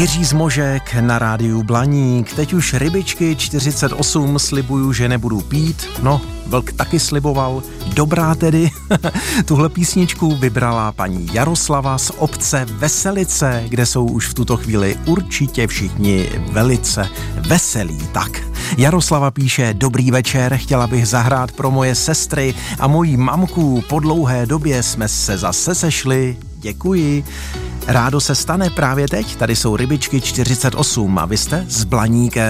Jiří Zmožek na rádiu Blaník. Teď už rybičky 48 slibuju, že nebudu pít. No, vlk taky sliboval. Dobrá tedy. Tuhle písničku vybrala paní Jaroslava z obce Veselice, kde jsou už v tuto chvíli určitě všichni velice veselí. Tak, Jaroslava píše: dobrý večer, chtěla bych zahrát pro moje sestry a moji mamku. Po dlouhé době jsme se zase sešli. Děkuji. Rádo se stane právě teď. Tady jsou rybičky 48 a vy jste s Blaníkem.